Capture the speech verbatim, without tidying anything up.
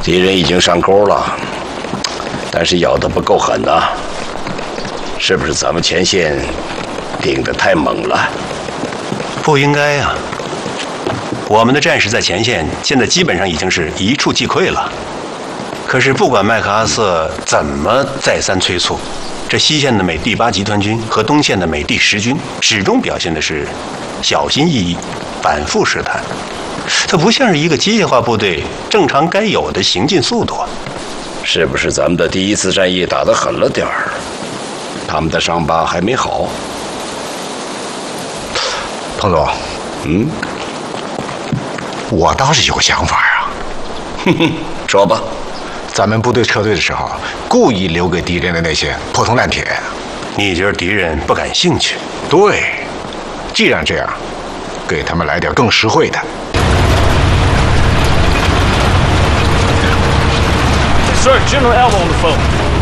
敌人已经上钩了，但是咬得不够狠呐、啊，是不是咱们前线顶得太猛了？ 不应该呀、啊！我们的战士在前线现在基本上已经是一触即溃了。可是不管麦克阿瑟怎么再三催促，这西线的美第八集团军和东线的美第十军始终表现的是小心翼翼，反复试探。它不像是一个机械化部队正常该有的行进速度。 是不是咱们的第一次战役打得狠了点儿？他们的伤疤还没好。 彭总， 嗯， 我倒是有个想法啊。 哼哼，说吧。 咱们部队撤退的时候，故意留给敌人的那些破铜烂铁， 你觉得敌人不感兴趣？ 对，既然这样，给他们来点更实惠的。 Sir, General Alva on the phone.